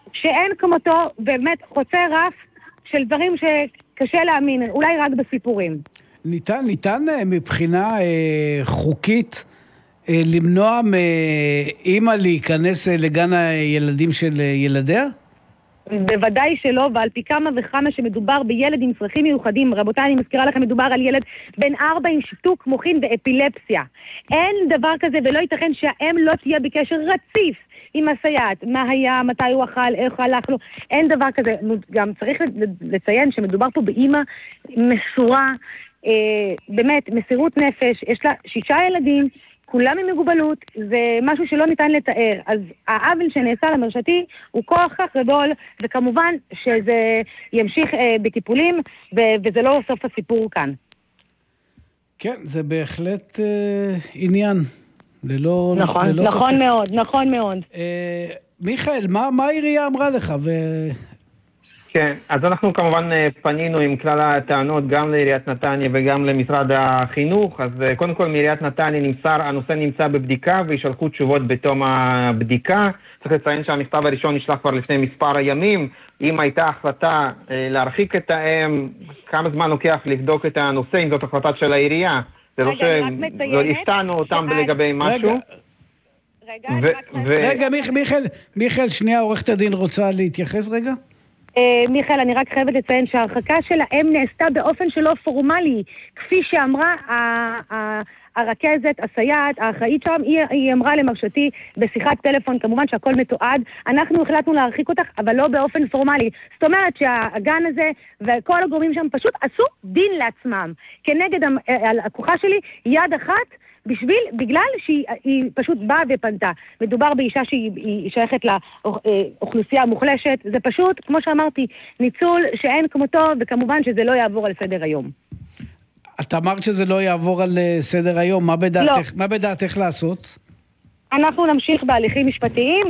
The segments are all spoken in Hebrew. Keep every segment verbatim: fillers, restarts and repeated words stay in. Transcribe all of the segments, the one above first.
שאין כמותו, באמת חוצה רף של דברים שקשה להאמין, אולי רק בסיפורים. ניתן, ניתן מבחינה אה, חוקית אה, למנוע מאמא להיכנס לגן הילדים של ילדיה? בוודאי שלא, ועל פי כמה וכמה שמדובר בילד עם צרכים מיוחדים. רבותיי, אני מזכירה לכם, מדובר על ילד בן ארבע עם שיתוק מוחין ואפילפסיה. אין דבר כזה, ולא ייתכן שהאם לא תהיה בקשר רציף עם הסייעת. מה היה, מתי הוא אכל, איך הלך לו, אין דבר כזה. גם צריך לציין שמדובר פה באמא מסורה, אה, באמת, מסירות נפש, יש לה שישה ילדים, כולם עם מגובלות, זה משהו שלא ניתן לתאר. אז העוול שנעשה למרשתי הוא כוח כך גדול, וכמובן שזה ימשיך אה, בטיפולים, ו- וזה לא סוף הסיפור כאן. כן, זה בהחלט אה, עניין. ללא, נכון, ללא נכון ספק. מאוד, נכון מאוד. אה, מיכאל, מה, מה העירייה אמרה לך? ו... כן, אז אנחנו כמובן פנינו עם כלל הטענות גם לעיריית נתניה וגם למשרד החינוך. אז קודם כל מעיריית נתניה נמסר, הנושא נמצא בבדיקה וישלחו תשובות בתום הבדיקה. צריך לציין שהמכתב הראשון נשלח כבר לפני מספר הימים. אם הייתה החלטה להרחיק את האם, כמה זמן לוקח לבדוק את הנושא, אם זאת החלטה של העירייה. זה לא שלא הפתענו אותם לגבי משהו. רגע, רגע, מיכאל, מיכאל, שנייה, עורכת הדין רוצה להתייחס רגע? מיכאל, אני רק חייבת לציין שההרחקה של האם נעשתה באופן שלא פורמלי, כפי שאמרה הרכזת, הסייעת, האחראית שם, היא אמרה למרשתי בשיחת טלפון, כמובן שהכל מתועד, אנחנו החלטנו להרחיק אותך, אבל לא באופן פורמלי. זאת אומרת שהגן הזה וכל הגורמים שם פשוט עשו דין לעצמם, כנגד הכוחה שלי, יד אחת, בשביל, בגלל שהיא פשוט באה ופנתה. מדובר באישה שהיא שייכת לאוכלוסייה המוחלשת, זה פשוט, כמו שאמרתי, ניצול שאין כמותו, וכמובן שזה לא יעבור על סדר היום. את אמרת שזה לא יעבור על סדר היום, מה בדעתך, מה בדעתך לעשות? אנחנו נמשיך בהליכים משפטיים,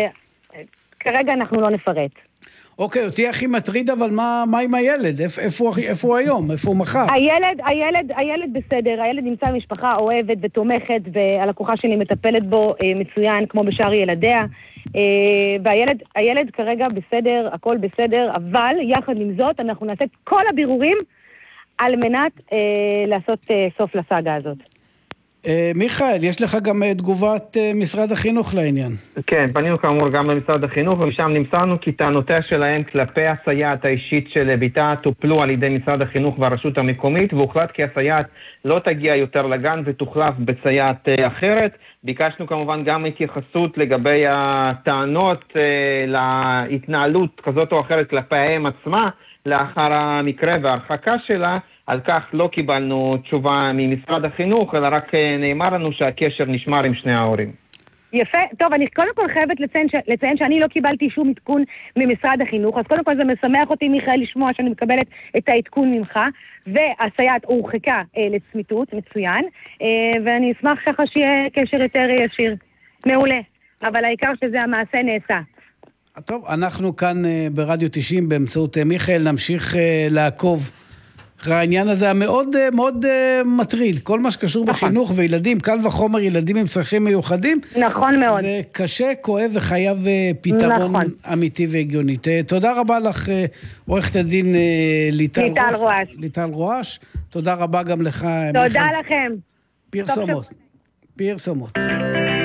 וכרגע אנחנו לא נפרט. אוקיי, אותי הכי מטריד, אבל מה, מה עם הילד? איפה, איפה, איפה הוא היום? איפה הוא מחר? הילד, הילד, הילד בסדר, הילד נמצא במשפחה אוהבת ותומכת, והלקוחה שלי מטפלת בו אה, מצוין, כמו בשאר ילדיה, אה, והילד, הילד כרגע בסדר, הכל בסדר, אבל יחד עם זאת, אנחנו נעשה את כל הבירורים, על מנת אה, לעשות אה, סוף לסאגה הזאת. מיכאל, יש לך גם תגובת משרד החינוך לעניין. כן, פנינו כאמור גם למשרד החינוך, ומשם נמסרנו כי טענותיה שלהם כלפי הסייעת האישית של ביתה טופלו על ידי משרד החינוך והרשות המקומית, והוחלט כי הסייעת לא תגיע יותר לגן ותוחלף בסייעת אחרת. ביקשנו כמובן גם התייחסות לגבי הטענות להתנהלות כזאת או אחרת כלפי האם עצמה, לאחר המקרה וההרחקה שלה. על כך לא קיבלנו תשובה ממשרד החינוך, אלא רק נאמר לנו שהקשר נשמר עם שני ההורים. יפה, טוב, אני קודם כל חייבת לציין, ש... לציין שאני לא קיבלתי שום עדכון ממשרד החינוך, אז קודם כל זה משמח אותי, מיכאל, לשמוע שאני מקבלת את העדכון ממך, והסייעת הורחקה אה, לצמיתות, מצוין, אה, ואני אשמח ככה שיהיה קשר יותר ישיר. מעולה, אבל העיקר שזה המעשה נעשה. טוב, אנחנו כאן אה, ברדיו תשעים באמצעות אה, מיכאל, נמשיך אה, לעקוב העניין הזה המאוד מאוד מטריד, כל מה שקשור נכון. בחינוך וילדים, קל וחומר ילדים עם צרכים מיוחדים. נכון מאוד. זה קשה, כואב וחייב פתרון נכון. אמיתי והגיוני. תודה רבה לך, עורכת הדין ליטל, ליטל רואש. ליטל רואש. תודה רבה גם לך. תודה מיכל. לכם. פרסומות. פרסומות.